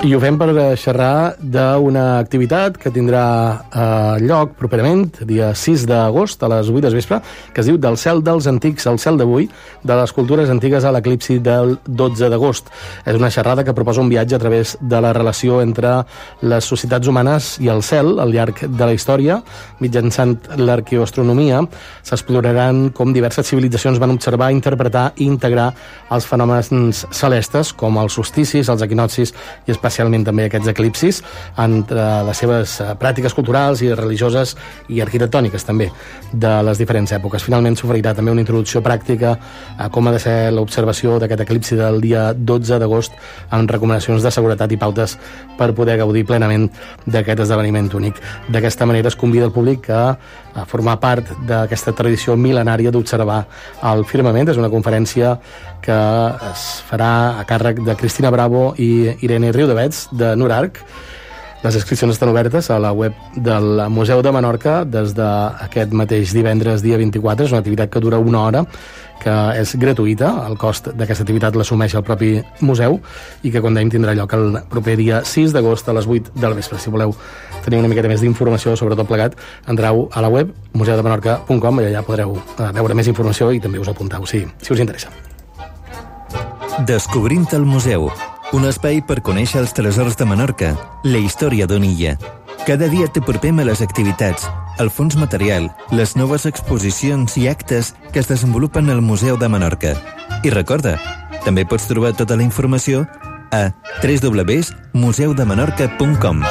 I ho fem per xerrar d'una activitat que tindrà lloc properament, dia 6 d'agost, a les 8 del vespre, que es diu Del cel dels antics al cel d'avui, de les cultures antigues a l'eclipsi del 12 d'agost. És una xerrada que proposa un viatge a través de la relació entre les societats humanes i el cel al llarg de la història. Mitjançant l'arqueoastronomia s'exploraran com diverses civilitzacions van observar, interpretar i integrar els fenòmens celestes, com els solsticis, els equinoccis i especialment també aquests eclipsis, entre les seves pràctiques culturals i religioses i arquitectòniques també de les diferents èpoques. Finalment s'oferirà també una introducció pràctica a com ha de ser l'observació d'aquest eclipsi del dia 12 d'agost amb recomanacions de seguretat i pautes per poder gaudir plenament d'aquest esdeveniment únic. D'aquesta manera es convida el públic a formar part d'aquesta tradició mil·lenària d'observar el firmament. És una conferència que es farà a càrrec de Cristina Bravo i Irene Riudavets de Nurarc. Les inscripcions estan obertes a la web del Museu de Menorca des d'aquest mateix divendres, dia 24. És una activitat que dura una hora, que és gratuïta. El cost d'aquesta activitat l'assumeix el propi museu i que, com dèiem, tindrà lloc el proper dia 6 d'agost a les 8 del vespre. Si voleu tenir una miqueta més d'informació sobre tot plegat, entreu a la web museudemenorca.com i allà podreu veure més informació i també us apunteu si us interessa. Descobrint el museu, un espai per conèixer els tresors de Menorca, la història d'una illa. Cada dia t'apropem a les activitats, el fons material, les noves exposicions i actes que es desenvolupen al Museu de Menorca. I recorda, també pots trobar tota la informació a www.museudemenorca.com.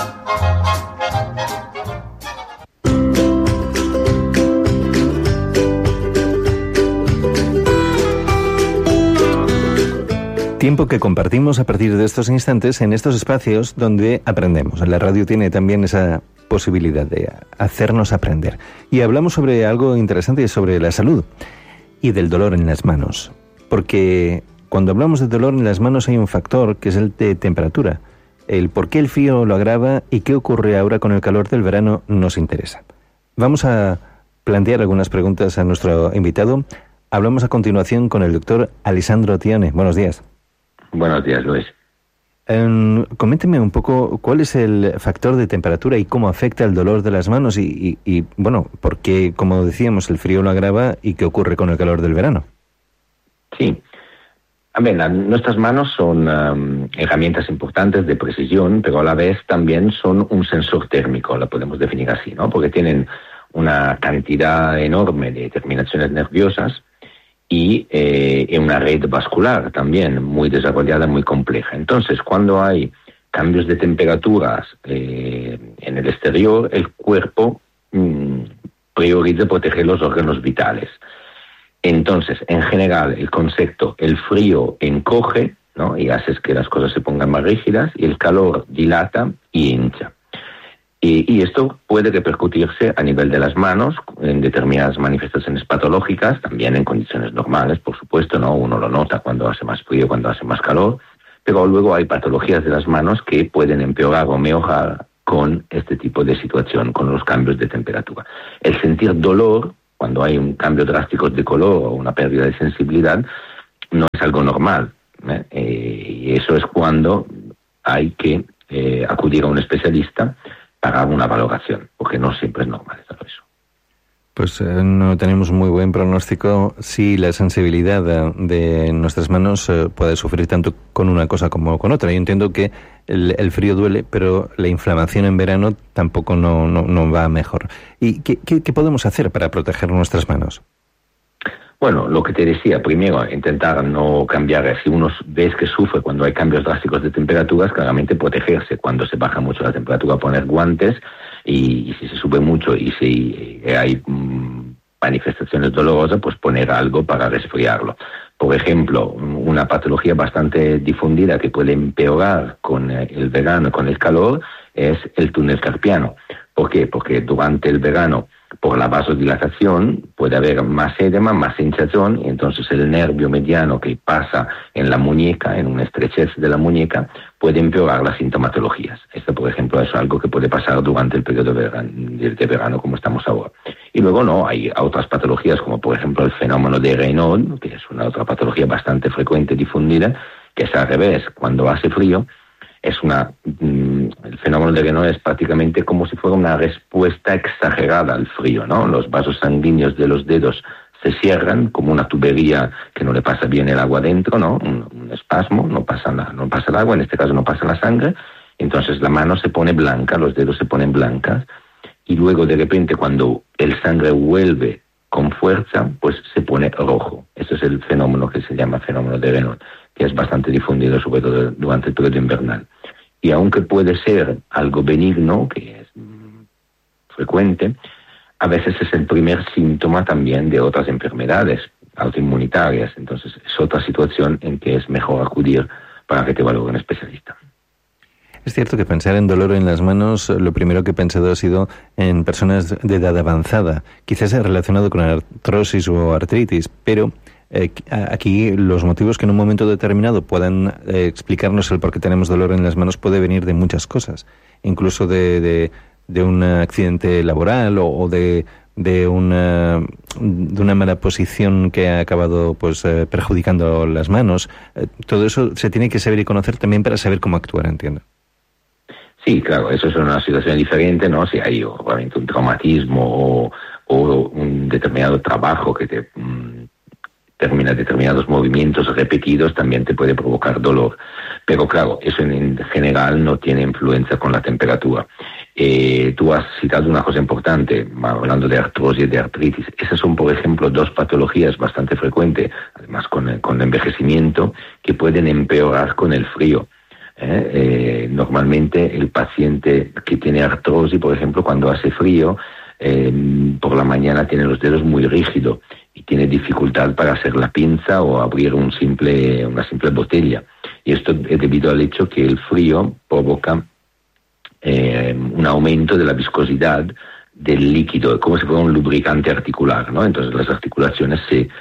Tiempo que compartimos a partir de estos instantes en estos espacios donde aprendemos. La radio tiene también esa posibilidad de hacernos aprender. Y hablamos sobre algo interesante, sobre la salud y del dolor en las manos. Porque cuando hablamos de dolor en las manos hay un factor que es el de temperatura. El por qué el frío lo agrava y qué ocurre ahora con el calor del verano nos interesa. Vamos a plantear algunas preguntas a nuestro invitado. Hablamos a continuación con el doctor Alessandro Tione. Buenos días. Buenos días, Luis. Coménteme un poco cuál es el factor de temperatura y cómo afecta el dolor de las manos y bueno, por qué, como decíamos, el frío lo agrava y qué ocurre con el calor del verano. Sí. A ver, nuestras manos son herramientas importantes de precisión, pero a la vez también son un sensor térmico, la podemos definir así, ¿no? Porque tienen una cantidad enorme de terminaciones nerviosas y una red vascular también muy desarrollada, muy compleja. Entonces, cuando hay cambios de temperaturas en el exterior, el cuerpo prioriza proteger los órganos vitales. Entonces, en general, el concepto, el frío encoge, ¿no? Y hace que las cosas se pongan más rígidas, y el calor dilata y hincha. Y esto puede repercutirse a nivel de las manos en determinadas manifestaciones patológicas, también en condiciones normales, por supuesto, ¿no? Uno lo nota cuando hace más frío, cuando hace más calor, pero luego hay patologías de las manos que pueden empeorar o mejorar con este tipo de situación, con los cambios de temperatura. El sentir dolor, cuando hay un cambio drástico de color o una pérdida de sensibilidad, no es algo normal, ¿eh? Y eso es cuando hay que acudir a un especialista para una valoración, porque no siempre es normal todo eso. Pues no tenemos muy buen pronóstico si la sensibilidad de nuestras manos puede sufrir tanto con una cosa como con otra. Yo entiendo que el frío duele, pero la inflamación en verano tampoco no va mejor. ¿Y qué podemos hacer para proteger nuestras manos? Bueno, lo que te decía, primero, intentar no cambiar. Si uno ves que sufre cuando hay cambios drásticos de temperaturas, claramente protegerse. Cuando se baja mucho la temperatura, poner guantes, y si se sube mucho y si hay manifestaciones dolorosas, pues poner algo para resfriarlo. Por ejemplo, una patología bastante difundida que puede empeorar con el verano, con el calor, es el túnel carpiano. ¿Por qué? Porque durante el verano, por la vasodilatación, puede haber más edema, más hinchazón, y entonces el nervio mediano que pasa en la muñeca, en una estrechez de la muñeca, puede empeorar las sintomatologías. Esto, por ejemplo, es algo que puede pasar durante el periodo de verano como estamos ahora. Y luego no, hay otras patologías como por ejemplo el fenómeno de Raynaud, que es una otra patología bastante frecuente, difundida, que es al revés. Cuando hace frío, el fenómeno de Raynaud es prácticamente como si fuera una respuesta exagerada al frío, ¿no? Los vasos sanguíneos de los dedos se cierran como una tubería que no le pasa bien el agua dentro, ¿no? Un espasmo, no pasa el agua, en este caso no pasa la sangre, entonces la mano se pone blanca, los dedos se ponen blancas, y luego de repente cuando el sangre vuelve con fuerza, pues se pone rojo. Ese es el fenómeno que se llama fenómeno de Raynaud, que es bastante difundido sobre todo durante el periodo invernal. Y aunque puede ser algo benigno, que es frecuente, a veces es el primer síntoma también de otras enfermedades autoinmunitarias. Entonces es otra situación en que es mejor acudir para que te valore un especialista. Es cierto que pensar en dolor en las manos, lo primero que he pensado ha sido en personas de edad avanzada, quizás relacionado con artrosis o artritis, pero aquí los motivos que en un momento determinado puedan explicarnos el por qué tenemos dolor en las manos puede venir de muchas cosas, incluso de un accidente laboral o de una mala posición que ha acabado pues perjudicando las manos. Todo eso se tiene que saber y conocer también para saber cómo actuar, entiendo. Sí, claro, eso es una situación diferente, ¿no? Si hay obviamente un traumatismo o un determinado trabajo que te termina determinados movimientos repetidos, también te puede provocar dolor. Pero claro, eso en general no tiene influencia con la temperatura. Tú has citado una cosa importante, hablando de artrosis y de artritis. Esas son, por ejemplo, dos patologías bastante frecuentes, además con el envejecimiento, que pueden empeorar con el frío. Normalmente el paciente que tiene artrosis, por ejemplo, cuando hace frío, por la mañana tiene los dedos muy rígidos y tiene dificultad para hacer la pinza o abrir una simple botella. Y esto es debido al hecho que el frío provoca un aumento de la viscosidad del líquido, como si fuera un lubricante articular, ¿no? Entonces las articulaciones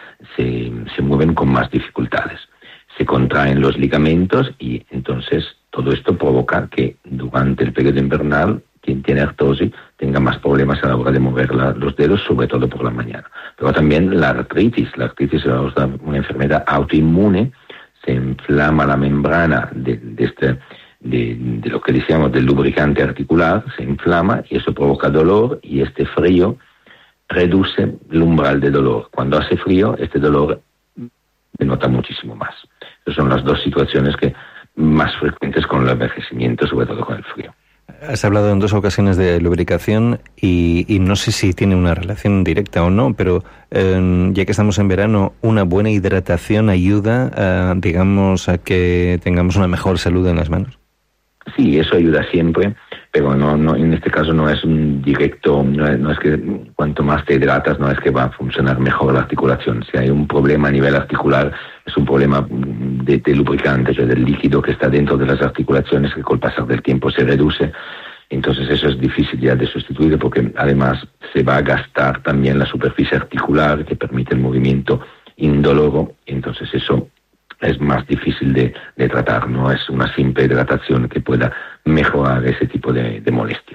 se mueven con más dificultades. Se contraen los ligamentos y entonces todo esto provoca que durante el periodo invernal quien tiene artrosis tenga más problemas a la hora de mover los dedos, sobre todo por la mañana. Pero también la artritis es una enfermedad autoinmune, se inflama la membrana de lo que decíamos del lubricante articular, se inflama y eso provoca dolor, y este frío reduce el umbral de dolor. Cuando hace frío, este dolor se nota muchísimo más. Esas son las dos situaciones más frecuentes con el envejecimiento, sobre todo con el frío. Has hablado en 2 ocasiones de lubricación y no sé si tiene una relación directa o no, pero ya que estamos en verano, una buena hidratación ayuda, digamos, a que tengamos una mejor salud en las manos. Sí, eso ayuda siempre, pero no en este caso no es un directo, no es que cuanto más te hidratas no es que va a funcionar mejor la articulación. Si hay un problema a nivel articular, es un problema de lubricante, o sea, del líquido que está dentro de las articulaciones, que con el pasar del tiempo se reduce. Entonces eso es difícil ya de sustituir, porque además se va a gastar también la superficie articular que permite el movimiento indoloro, entonces eso es más difícil de tratar, no es una simple hidratación que pueda mejorar ese tipo de molestia.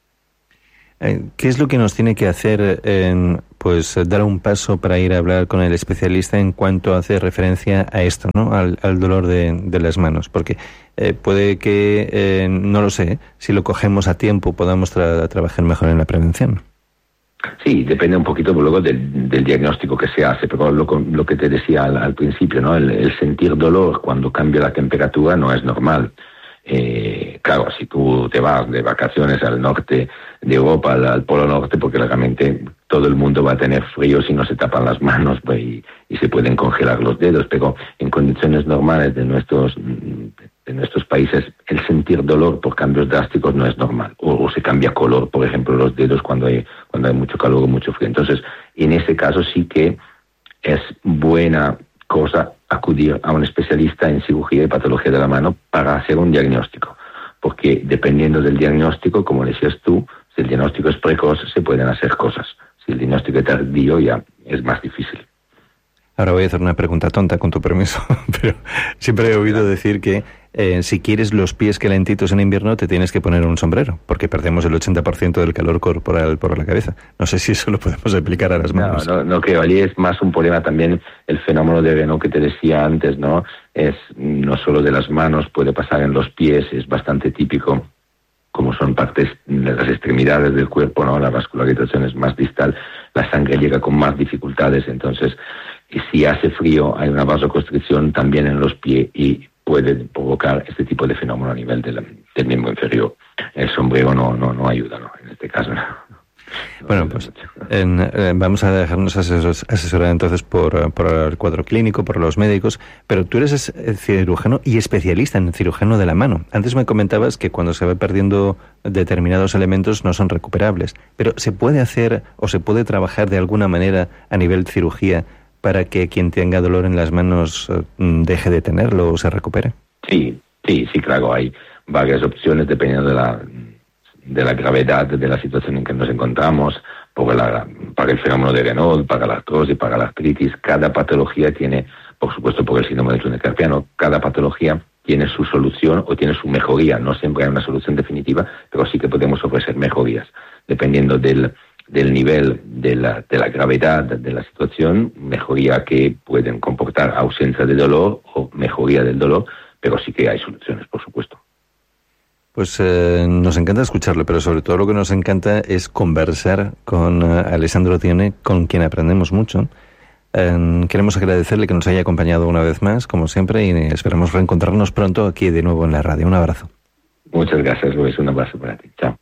¿Qué es lo que nos tiene que hacer, pues dar un paso para ir a hablar con el especialista en cuanto hace referencia a esto, ¿no? Al dolor de las manos? Porque puede que, no lo sé, si lo cogemos a tiempo podamos trabajar mejor en la prevención. Sí, depende un poquito luego del diagnóstico que se hace, pero lo que te decía al principio, ¿no? El sentir dolor cuando cambia la temperatura no es normal. Claro, si tú te vas de vacaciones al norte de Europa, al Polo Norte, porque realmente todo el mundo va a tener frío si no se tapan las manos, pues, y se pueden congelar los dedos, pero en condiciones normales de nuestros países, el sentir dolor por cambios drásticos no es normal, o se cambia color, por ejemplo, los dedos cuando hay mucho calor o mucho frío. Entonces, en ese caso sí que es buena cosa acudir a un especialista en cirugía y patología de la mano para hacer un diagnóstico, porque dependiendo del diagnóstico, como decías tú, si el diagnóstico es precoz, se pueden hacer cosas. Si el diagnóstico es tardío, ya es más difícil. Ahora voy a hacer una pregunta tonta, con tu permiso, pero siempre he oído decir que si quieres los pies calentitos en invierno, te tienes que poner un sombrero, porque perdemos el 80% del calor corporal por la cabeza. No sé si eso lo podemos aplicar a las manos. No creo. Allí es más un problema también el fenómeno de Raynaud que te decía antes, ¿no? Es no solo de las manos, puede pasar en los pies, es bastante típico, como son partes de las extremidades del cuerpo, ¿no? La vascularización es más distal, la sangre llega con más dificultades, entonces si hace frío hay una vasoconstricción también en los pies y puede provocar este tipo de fenómeno a nivel del miembro inferior. El sombrero no ayuda, ¿no? En este caso. Bueno, pues vamos a dejarnos asesorar entonces por el cuadro clínico, por los médicos, pero tú eres cirujano y especialista en cirujano de la mano. Antes me comentabas que cuando se va perdiendo determinados elementos no son recuperables, pero ¿se puede hacer o se puede trabajar de alguna manera a nivel cirugía para que quien tenga dolor en las manos deje de tenerlo o se recupere? Sí, claro, hay varias opciones dependiendo de la gravedad de la situación en que nos encontramos, para el fenómeno de Raynaud, para la artrosis, para la artritis. Cada patología tiene, por supuesto por el síndrome del túnel carpiano, cada patología tiene su solución o tiene su mejoría. No siempre hay una solución definitiva, pero sí que podemos ofrecer mejorías, dependiendo del nivel de la gravedad de la situación, mejoría que pueden comportar ausencia de dolor o mejoría del dolor, pero sí que hay soluciones, por supuesto. Pues nos encanta escucharlo, pero sobre todo lo que nos encanta es conversar con Alessandro Tione, con quien aprendemos mucho. Queremos agradecerle que nos haya acompañado una vez más, como siempre, y esperamos reencontrarnos pronto aquí de nuevo en la radio. Un abrazo. Muchas gracias, Luis. Un abrazo para ti. Chao.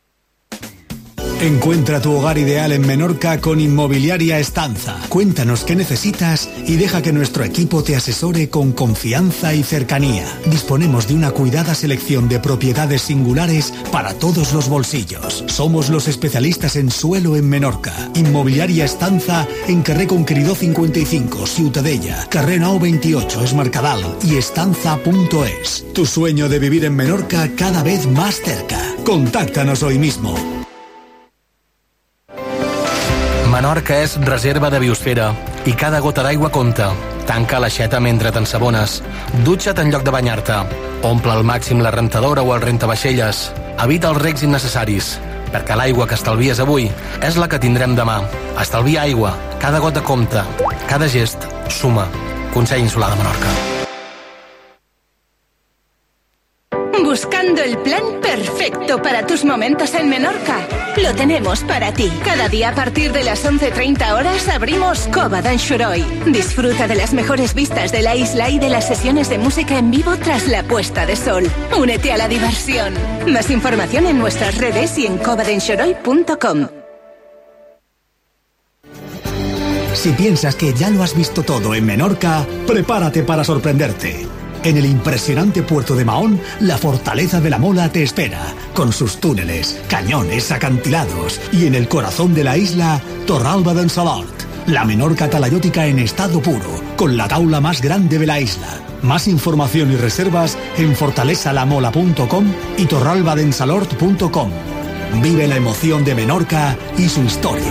Encuentra tu hogar ideal en Menorca con Inmobiliaria Estanza. Cuéntanos qué necesitas y deja que nuestro equipo te asesore con confianza y cercanía. Disponemos de una cuidada selección de propiedades singulares para todos los bolsillos. Somos los especialistas en suelo en Menorca. Inmobiliaria Estanza en Carrer Conqueridor 55, Ciutadella, Carrer Nou 28, Es Mercadal y estanza.es. Tu sueño de vivir en Menorca cada vez más cerca. Contáctanos hoy mismo. Menorca és reserva de biosfera i cada gota d'aigua compta. Tanca l'aixeta mentre t'ensabones. Dutxa't en lloc de banyar-te. Omple al màxim la rentadora o el rentavaixelles. Evita els regs innecessaris, perquè l'aigua que estalvies avui és la que tindrem demà. Estalvia aigua. Cada gota compta. Cada gest suma. Consell Insular de Menorca. Buscando el plan perfecto para tus momentos en Menorca. Lo tenemos para ti. Cada día a partir de las 11:30 horas abrimos Cova d'en Xuroi. Disfruta de las mejores vistas de la isla y de las sesiones de música en vivo tras la puesta de sol. Únete a la diversión. Más información en nuestras redes y en covadenxuroi.com. Si piensas que ya lo has visto todo en Menorca, prepárate para sorprenderte. En el impresionante puerto de Mahón, la Fortaleza de la Mola te espera, con sus túneles, cañones, acantilados, y en el corazón de la isla, Torralba d'en Salort, la Menorca talayótica en estado puro, con la taula más grande de la isla. Más información y reservas en fortalezalamola.com y torralbadensalort.com. Vive la emoción de Menorca y su historia.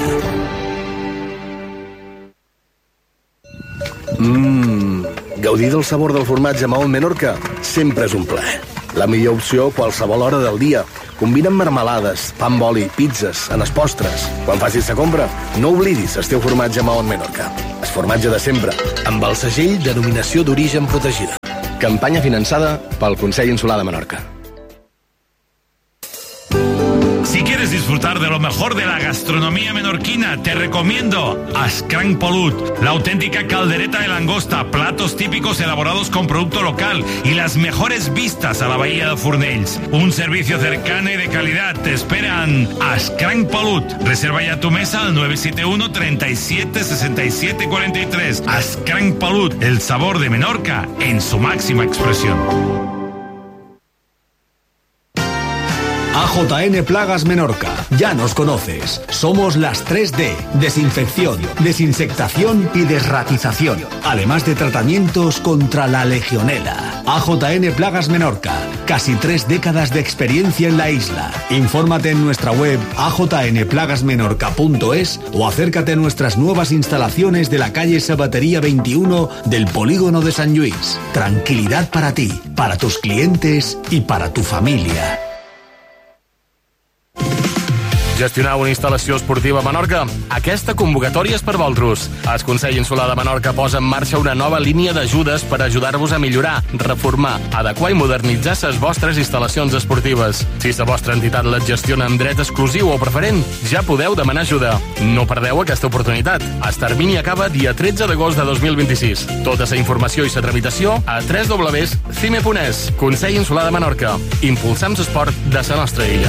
Gaudir del sabor del formatge Mahón Menorca sempre és un plaer. La millor opció a qualsevol hora del dia. Combinen marmelades, pa amb oli, pizzas, en els postres. Quan facis la compra, no oblidis el teu formatge Mahón Menorca. El formatge de sempre, amb el segell Denominació d'Origen Protegida. Campanya finançada pel Consell Insular de Menorca. Si quieres disfrutar de lo mejor de la gastronomía menorquina, te recomiendo Ascranc Polut, la auténtica caldereta de langosta, platos típicos elaborados con producto local y las mejores vistas a la bahía de Fornells. Un servicio cercano y de calidad. Te esperan Ascranc Polut. Reserva ya tu mesa al 971 37 67 43. Ascranc Polut, el sabor de Menorca en su máxima expresión. AJN Plagas Menorca. Ya nos conoces. Somos las 3D. Desinfección, desinsectación y desratización. Además de tratamientos contra la legionela. AJN Plagas Menorca. Casi 3 décadas de experiencia en la isla. Infórmate en nuestra web ajnplagasmenorca.es o acércate a nuestras nuevas instalaciones de la calle Sabatería 21 del Polígono de Sant Lluís. Tranquilidad para ti, para tus clientes y para tu familia. Gestionar una instal·lació esportiva a Menorca? Aquesta convocatòria és per vosaltres. El Consell Insular de Menorca posa en marxa una nova línia d'ajudes per ajudar-vos a millorar, reformar, adequar i modernitzar les vostres instal·lacions esportives. Si la vostra entitat les gestiona amb dret exclusiu o preferent, ja podeu demanar ajuda. No perdeu aquesta oportunitat. El termini acaba dia 13 d'agost de 2026. Tota la informació i la tramitació a www.cime.es. Consell Insular de Menorca. Impulsam l'esport de la nostra illa.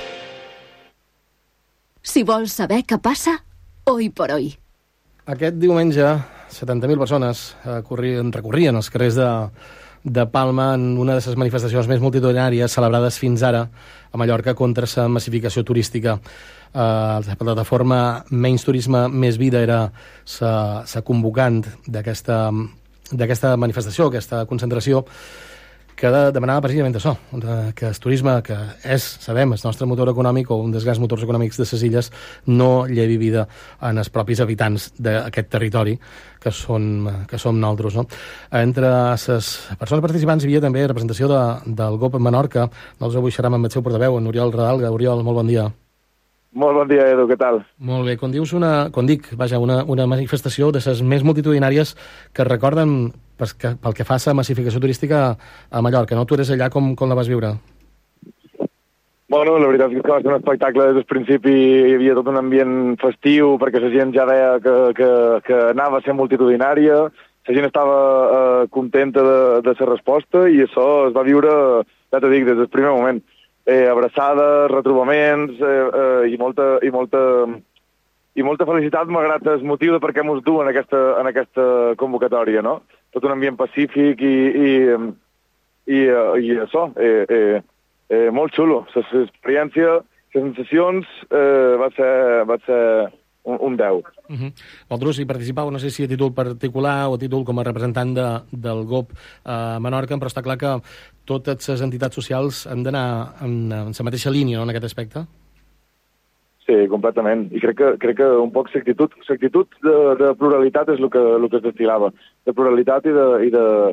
Si vols saber què passa, hoy por hoy. Aquest diumenge, 70.000 persones recorrien els carrers de Palma en una de les manifestacions més multitudinàries celebrades fins ara a Mallorca contra la massificació turística. La plataforma Menys Turisme, Més Vida era la convocant d'aquesta manifestació, aquesta concentració, que demanava precisament això, que el turisme, que és, sabem, el nostre motor econòmic o un dels grans motors econòmics de les illes, no llevi vida en els propis habitants d'aquest territori, que som nosaltres. No? Entre les persones participants hi havia també representació del GOP Menorca. Nosaltres avui xerram amb el seu portaveu, en Oriol Radalga. Oriol, molt bon dia. Molt bon dia, Edu, què tal? Molt bé, com dic, una manifestació de les més multitudinàries que recorden pel que fa a la massificació turística a Mallorca, no? Tu eres allà, com la vas viure? Bueno, la veritat és que va ser un espectacle des del principi, hi havia tot un ambient festiu, perquè la gent ja deia que anava a ser multitudinària, la gent estava contenta de la resposta i això es va viure, ja t'ho dic, des del primer moment. Abraçades, retrobaments i molta felicitat malgrat el motiu de per què mos du en aquesta convocatòria, no? Tot un ambient pacífic i això, molt xulo. L'experiència, les sensacions va ser un 10. Vosaltres hi participau, no sé si a títol particular o a títol com a representant del GOP a Menorca, però està clar que totes les entitats socials han d'anar en la mateixa línia, no, en aquest aspecte? Sí, completament. I crec que un poc l'actitud de pluralitat és el que es destil·lava. De pluralitat i de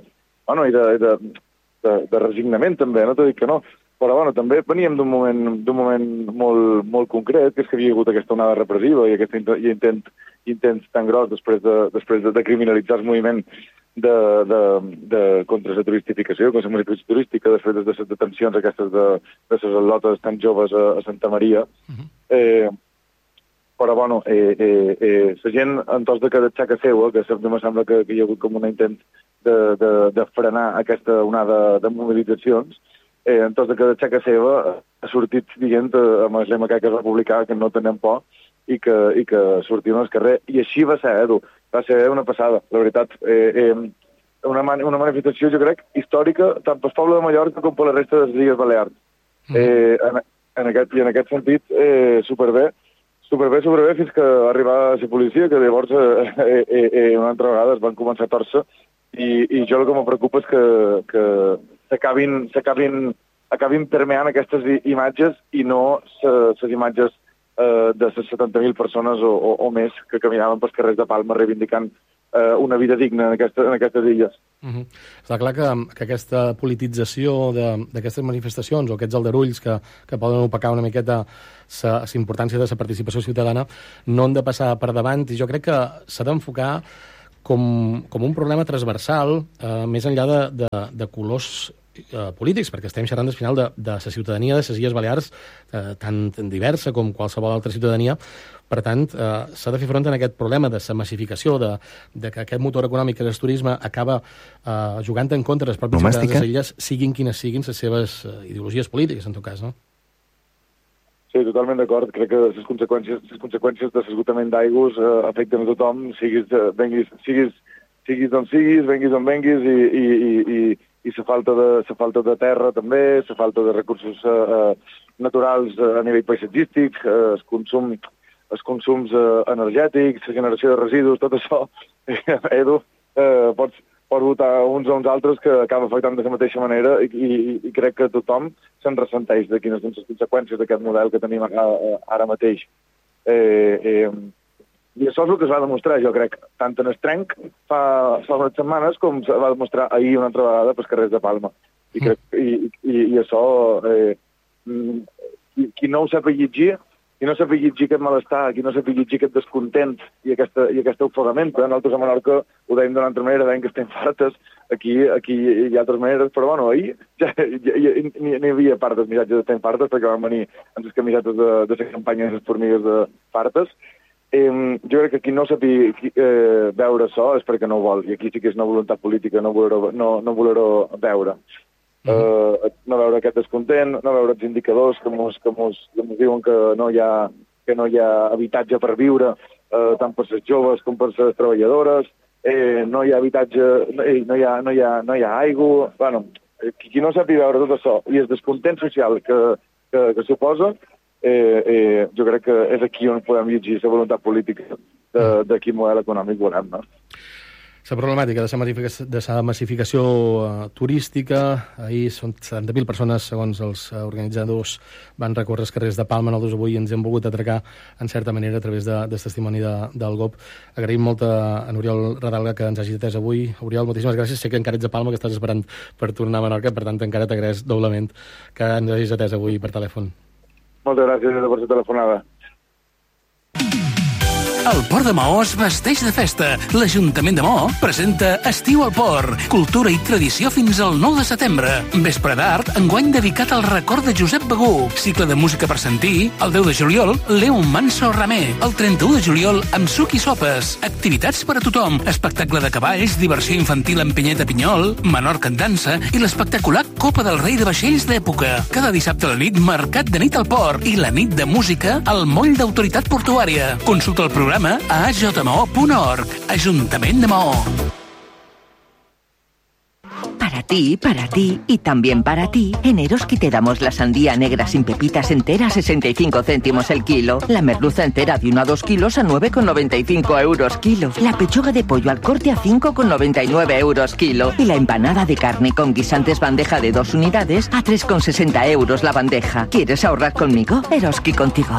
resignament, també, no t'ho dic que no. Però bueno, també veníem d'un moment molt concret, que és que havia hagut aquesta onada repressiva i aquest intent tan gros després de criminalitzar el moviment contra la turistificació, contra la massificació turística, després de les detencions aquestes de les al·lotes tan joves a Santa Maria. Però, bueno, la gent, en tots de cada xaca seva, que sempre me sembla que hi ha hagut com un intent de frenar aquesta onada de mobilitzacions, en tots de cada xaca seva ha sortit dient amb el lema que és republicà, que no tenem por i que sortim al carrer. I així va ser, Edu. Va ser una passada, la veritat. Una manifestació, jo crec, històrica, tant pel poble de Mallorca com per la resta de les Illes Balears. En aquest sentit, superbé, fins que va arribar la policia, que llavors una altra vegada es van començar a torcer, i jo el que me preocupa és que acabin permeant aquestes imatges i no les imatges de les 70.000 persones o més que caminaven pels carrers de Palma reivindicant una vida digna en aquestes illes. Està clar que aquesta politització d'aquestes manifestacions o aquests aldarulls que poden opacar una miqueta la importància de la participació ciutadana no han de passar per davant, i jo crec que s'ha d'enfocar com un problema transversal més enllà de colors polítics, perquè estem xerrant al final de la ciutadania de les Illes Balears tan diversa com qualsevol altra ciutadania. Per tant, s'ha de fer front a aquest problema de la massificació, de que aquest motor econòmic que és el turisme acaba jugant en contra dels propis ciutadans de les illes, siguin quines siguin les seves ideologies polítiques, en tot cas, no? Sí, totalment d'acord. Crec que les conseqüències de l'esgotament d'aigües afecten a tothom, siguis d'on siguis, venguis on venguis, la falta de terra també, la falta de recursos naturals a nivell paisatgístic, els consums energètics, la generació de residus, tot això, Edu, pots votar uns a uns altres que acaba afectant de la mateixa manera i crec que tothom se'n ressenteix de quines són les conseqüències d'aquest model que tenim ara mateix. I això és el que es va demostrar, jo crec, tant en el trenc fa unes setmanes com se va demostrar ahir una altra vegada pels carrers de Palma. I això, qui no ho sap llegir, qui no sap llegir aquest malestar, qui no sap llegir aquest descontent i aquest ofegament, nosaltres a Menorca ho dèiem d'una altra manera, dèiem que estem fartes, aquí hi ha altres maneres, però bueno, ahir ja n'hi havia part dels missatges d'estem fartes perquè van venir amb les camisetes de la campanya de les formigues de fartes. Jo crec que qui no sàpiga veure això és perquè no ho vol, i aquí sí que és una voluntat política no voler-ho veure. No veure aquest descontent, no veure els indicadors que mos diuen que no hi ha habitatge per viure, tant per les joves com per les treballadores, no hi ha habitatge, no hi ha aigua. Bueno, qui no sàpiga veure tot això i el descontent social que suposa, jo crec que és aquí on podem llegir la voluntat política de quin model econòmic volem, no? La problemàtica de la massificació turística, ahir són 70.000 persones, segons els organitzadors, van recórrer els carrers de Palma. Nosaltres avui ens hem volgut atracar, en certa manera, a través del testimoni del GOP. Agraïm molt a Oriol Radalga que ens hagi atès avui. Oriol, moltíssimes gràcies. Sé que encara ets a Palma, que estàs esperant per tornar a Menorca, per tant, encara t'agraeix doblement que ens hagis atès avui per telèfon. Moltes gràcies per la telefonada. El Port de Maó es vesteix de festa. L'Ajuntament de Maó presenta Estiu al Port, cultura i tradició fins al 9 de setembre. Vespre d'art, enguany dedicat al record de Josep Begú. Cicle de música per sentir. El 10 de juliol, Leo Manso Ramé. El 31 de juliol, amb suc i sopes. Activitats per a tothom. Espectacle de cavalls, diversió infantil en Pinyeta Pinyol, Menorca en dansa i l'espectacular Copa del Rei de Vaixells d'època. Cada dissabte a la nit, mercat de nit al port i la nit de música al moll d'autoritat portuària. Consulta el programa a ajmo.org. Ajuntament de Maó. Para ti y también para ti, en Eroski te damos la sandía negra sin pepitas entera a 65 céntimos el kilo, la merluza entera de 1 a 2 kilos a 9,95 euros kilo, la pechuga de pollo al corte a 5,99 euros kilo y la empanada de carne con guisantes bandeja de 2 unidades a 3,60 euros la bandeja. ¿Quieres ahorrar conmigo? Eroski contigo.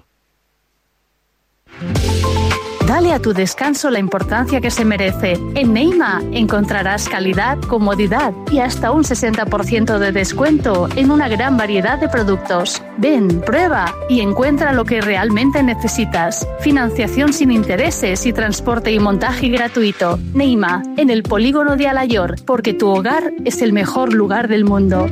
Dale a tu descanso la importancia que se merece. En Neima encontrarás calidad, comodidad y hasta un 60% de descuento en una gran variedad de productos. Ven, prueba y encuentra lo que realmente necesitas. Financiación sin intereses y transporte y montaje gratuito. Neima, en el polígono de Alayor, porque tu hogar es el mejor lugar del mundo.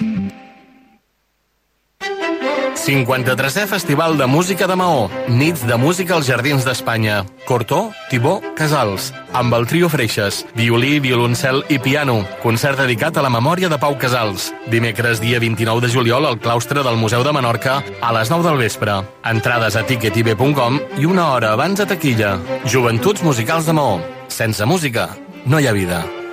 53è Festival de Música de Maó. Nits de música als Jardins d'Espanya. Cortó, Tibó, Casals. Amb el trio Freixes. Violí, violoncel i piano. Concert dedicat a la memòria de Pau Casals. Dimecres, dia 29 de juliol, al claustre del Museu de Menorca, a les 9 del vespre. Entrades a ticketib.com i 1 hora abans a taquilla. Joventuts Musicals de Maó. Sense música, no hi ha vida.